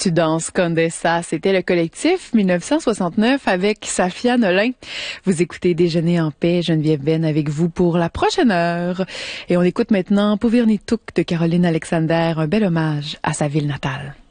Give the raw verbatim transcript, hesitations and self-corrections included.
Tu danses Condessa, c'était le collectif mille neuf cent soixante-neuf avec Safia Nolin. Vous écoutez Déjeuner en paix, Geneviève Ben avec vous pour la prochaine heure. Et on écoute maintenant Povirnitouk de Caroline Alexander, un bel hommage à sa ville natale.